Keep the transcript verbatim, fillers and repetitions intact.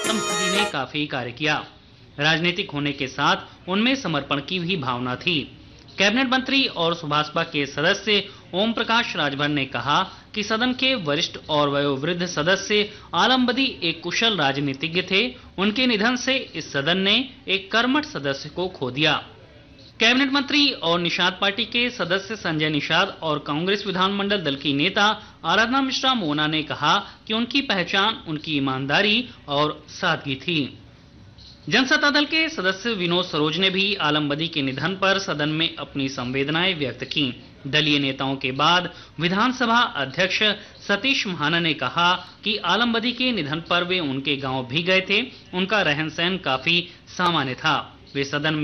आत्महति ने काफी कार्य किया। राजनीतिक होने के साथ उनमें समर्पण की भी भावना थी। कैबिनेट मंत्री और सुभाषपा के सदस्य ओम प्रकाश राजभर ने कहा कि सदन के वरिष्ठ और वयोवृद्ध सदस्य आलम बदी एक कुशल राजनीतिज्ञ थे। उनके निधन से इस सदन ने एक कर्मठ सदस्य को खो दिया। कैबिनेट मंत्री और निषाद पार्टी के सदस्य संजय निषाद और कांग्रेस विधानमंडल दल की नेता आराधना मिश्रा मोना ने कहा कि उनकी पहचान उनकी ईमानदारी और सादगी थी। जनसत्ता दल के सदस्य विनोद सरोज ने भी आलम बदी के निधन पर सदन में अपनी संवेदनाएं व्यक्त की। दलीय नेताओं के बाद विधानसभा अध्यक्ष सतीश महाना ने कहा कि आलम बदी के निधन पर वे उनके गांव भी गए थे। उनका रहन सहन काफी सामान्य था। वे सदन में